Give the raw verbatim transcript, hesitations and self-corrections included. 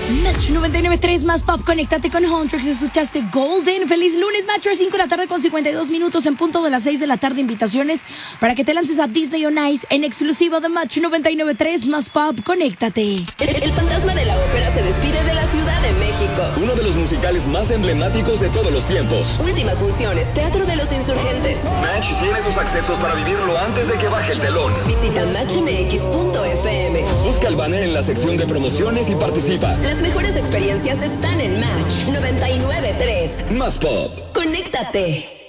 Match noventa y nueve punto tres más pop, conéctate con Huntrix, escuchaste Golden. Feliz lunes, Match, cinco de la tarde con cincuenta y dos minutos, en punto de las seis de la tarde, invitaciones para que te lances a Disney on Ice en exclusiva de Match noventa y nueve punto tres más pop, conéctate. El, el fantasma de la ópera se despide de la Ciudad de México. Uno de los musicales más emblemáticos de todos los tiempos. Últimas funciones, Teatro de los Insurgentes. Match tiene tus accesos para vivirlo antes de que baje el telón. Visita match m x punto f m. Busca el banner en la sección de promociones y participa. Las mejores experiencias están en Match noventa y nueve punto tres. Más pop. Conéctate.